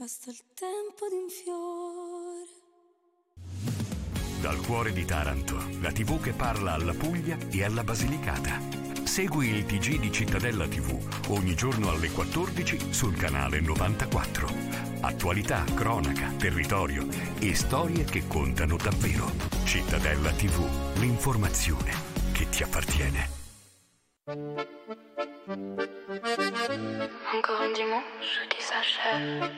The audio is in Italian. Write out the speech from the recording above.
basta il tempo di un fiore. Dal cuore di Taranto, la TV che parla alla Puglia e alla Basilicata. Segui il TG di Cittadella TV ogni giorno alle 14 sul canale 94. Attualità, cronaca, territorio e storie che contano davvero. Cittadella TV, l'informazione che ti appartiene. Encore un dimanche qui s'achève.